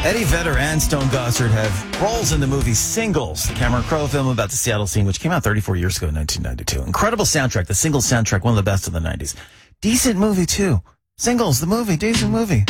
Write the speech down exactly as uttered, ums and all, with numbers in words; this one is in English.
Eddie Vedder and Stone Gossard have roles in the movie Singles, the Cameron Crowe film about the Seattle scene, which came out thirty-four years ago in nineteen ninety-two. Incredible soundtrack, the Singles soundtrack, one of the best of the nineties. Decent movie, too. Singles, the movie, decent movie.